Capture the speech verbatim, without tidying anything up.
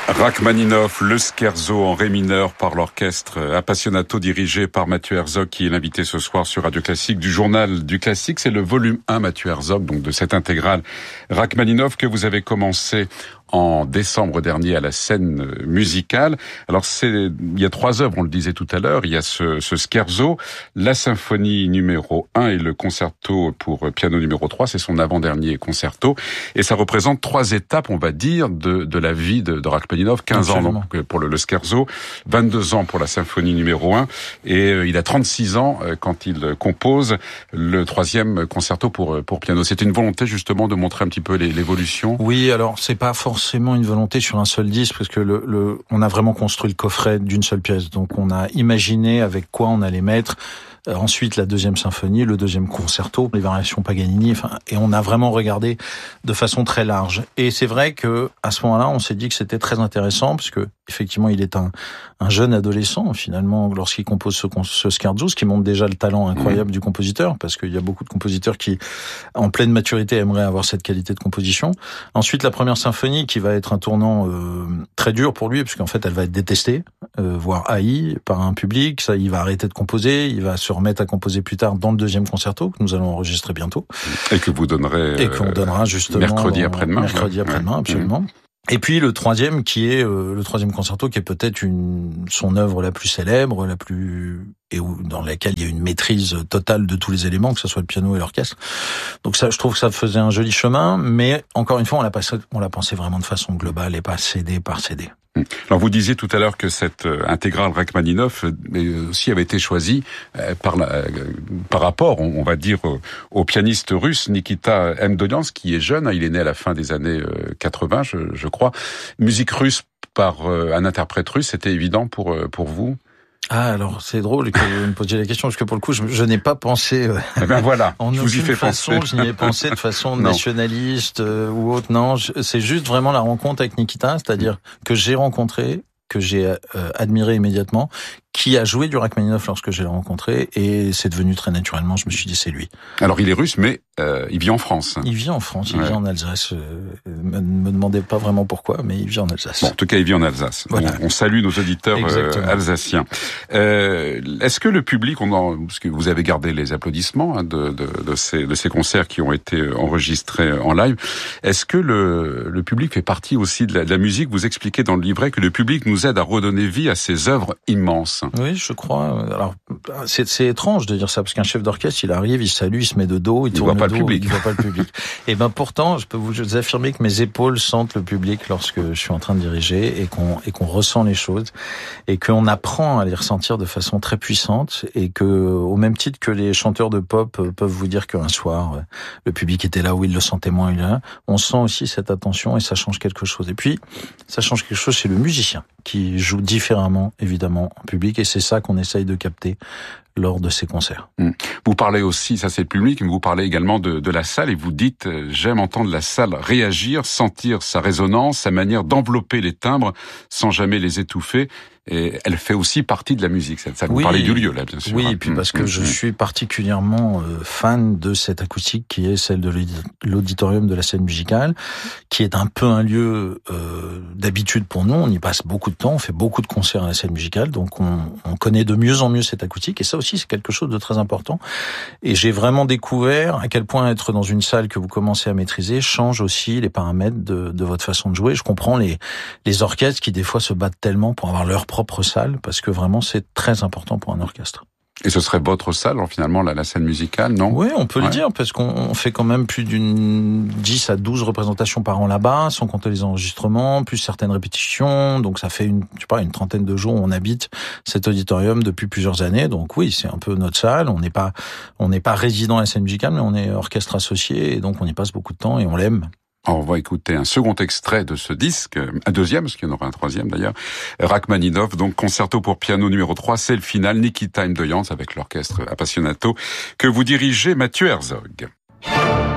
Rachmaninov, le scherzo en ré mineur par l'orchestre Appassionato dirigé par Mathieu Herzog, qui est l'invité ce soir sur Radio Classique du Journal du Classique. C'est le volume un, Mathieu Herzog, donc de cette intégrale Rachmaninov que vous avez commencé en décembre dernier à la Scène musicale. Alors c'est, il y a trois œuvres, on le disait tout à l'heure. Il y a ce, ce scherzo, la symphonie numéro un et le concerto pour piano numéro trois. C'est son avant-dernier concerto. Et ça représente trois étapes, on va dire, de, de la vie de, de Rachmaninov. quinze Absolument. Ans pour le, le scherzo, vingt-deux ans pour la symphonie numéro un. Et euh, il a trente-six ans euh, quand il compose le troisième concerto pour, pour piano. C'est une volonté justement de montrer un petit peu les, l'évolution. Oui, alors c'est pas forcément forcément une volonté sur un seul disque, parce que le, le, on a vraiment construit le coffret d'une seule pièce. Donc on a imaginé avec quoi on allait mettre euh, ensuite la deuxième symphonie, le deuxième concerto, les variations Paganini, enfin, et on a vraiment regardé de façon très large. Et c'est vrai que à ce moment-là, on s'est dit que c'était très intéressant, parce que effectivement, il est un, un jeune adolescent finalement lorsqu'il compose ce, ce scherzo, ce qui montre déjà le talent incroyable mmh. du compositeur, parce qu'il y a beaucoup de compositeurs qui, en pleine maturité, aimeraient avoir cette qualité de composition. Ensuite, la première symphonie, qui va être un tournant euh, très dur pour lui, parce qu'en fait, elle va être détestée, euh, voire haïe par un public. Ça, il va arrêter de composer, il va se remettre à composer plus tard dans le deuxième concerto que nous allons enregistrer bientôt et que vous donnerez et qu'on donnera justement mercredi après-demain. Mercredi après-demain, ouais. absolument. Mmh. Et puis le troisième qui est euh, le troisième concerto qui est peut-être une son œuvre la plus célèbre, la plus et où, dans laquelle il y a une maîtrise totale de tous les éléments, que ce soit le piano et l'orchestre. Donc ça, je trouve que ça faisait un joli chemin, mais encore une fois, on l'a passé, on l'a pensé vraiment de façon globale et pas C D par C D. Alors vous disiez tout à l'heure que cette intégrale Rachmaninov aussi avait été choisie par la, par rapport, on va dire, au pianiste russe Nikita Mdoyan, qui est jeune, il est né à la fin des années quatre-vingts, je, je crois. Musique russe par un interprète russe, c'était évident pour pour vous? Ah, alors c'est drôle que vous me posiez la question, parce que pour le coup, je, je n'ai pas pensé euh, eh ben voilà, en je vous y aucune fais façon, penser. je n'y ai pensé de façon nationaliste euh, ou autre. Non, je, c'est juste vraiment la rencontre avec Nikita, c'est-à-dire que j'ai rencontré, que j'ai euh, admiré immédiatement, qui a joué du Rachmaninov lorsque je l'ai rencontré, et c'est devenu très naturellement, je me suis dit c'est lui. Alors il est russe, mais euh, il vit en France. Il vit en France, il ouais. vit en Alsace. Euh, me, me demandez pas vraiment pourquoi, mais il vit en Alsace. Bon, en tout cas, il vit en Alsace. Voilà. On, on salue nos auditeurs euh, alsaciens. Euh, est-ce que le public, on en, parce que vous avez gardé les applaudissements hein, de, de, de, ces, de ces concerts qui ont été enregistrés en live, est-ce que le, le public fait partie aussi de la, de la musique? Vous expliquez dans le livret que le public nous aide à redonner vie à ces œuvres immenses. Oui, je crois. Alors, c'est, c'est étrange de dire ça, parce qu'un chef d'orchestre, il arrive, il salue, il se met de dos, il, il tourne voit pas le dos, le public. il voit pas le public. Et ben pourtant, je peux vous affirmer que mes épaules sentent le public lorsque je suis en train de diriger, et qu'on et qu'on ressent les choses, et qu'on apprend à les ressentir de façon très puissante, et que, au même titre que les chanteurs de pop peuvent vous dire qu'un soir le public était là où il le sentait moins, il là, on sent aussi cette attention, et ça change quelque chose. Et puis, ça change quelque chose chez le musicien, qui joue différemment, évidemment, en public, et c'est ça qu'on essaye de capter lors de ces concerts. Vous parlez aussi, ça c'est le public, mais vous parlez également de, de la salle, et vous dites euh, « J'aime entendre la salle réagir, sentir sa résonance, sa manière d'envelopper les timbres sans jamais les étouffer ». Et elle fait aussi partie de la musique. Ça, ça vous oui, parlait du lieu, là, bien sûr. Oui, et puis parce que je suis particulièrement euh, fan de cette acoustique qui est celle de l'auditorium de la Scène musicale, qui est un peu un lieu euh, d'habitude pour nous. On y passe beaucoup de temps, on fait beaucoup de concerts à la Scène musicale, donc on, on connaît de mieux en mieux cette acoustique. Et ça aussi, c'est quelque chose de très important. Et j'ai vraiment découvert à quel point être dans une salle que vous commencez à maîtriser change aussi les paramètres de, de votre façon de jouer. Je comprends les, les orchestres qui, des fois, se battent tellement pour avoir leur propre propre salle, parce que vraiment c'est très important pour un orchestre. Et ce serait votre salle, finalement, la, la scène musicale, non? Oui, on peut ouais. le dire, parce qu'on fait quand même plus d'une dix à douze représentations par an là-bas, sans compter les enregistrements, plus certaines répétitions, donc ça fait une, je sais pas, une trentaine de jours où on habite cet auditorium depuis plusieurs années, donc oui, c'est un peu notre salle, on n'est pas, on n'est pas résident à la Scène musicale, mais on est orchestre associé, et donc on y passe beaucoup de temps, et on l'aime. On va écouter un second extrait de ce disque, un deuxième, parce qu'il y en aura un troisième d'ailleurs. Rachmaninov, donc concerto pour piano numéro trois, c'est le final, Nikita Mdoyan avec l'orchestre Appassionato que vous dirigez, Mathieu Herzog.